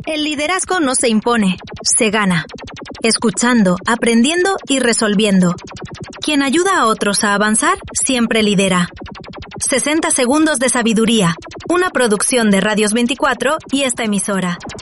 El liderazgo no se impone, se gana. Escuchando, aprendiendo y resolviendo. Quien ayuda a otros a avanzar, siempre lidera. 60 segundos de sabiduría. Una producción de Radios 24 y esta emisora.